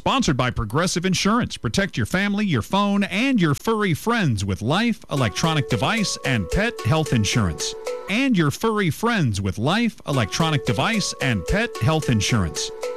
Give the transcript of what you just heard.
Sponsored by Progressive Insurance. Protect your family, your phone, and your furry friends with life, electronic device, and pet health insurance. And your furry friends with life, electronic device, and pet health insurance.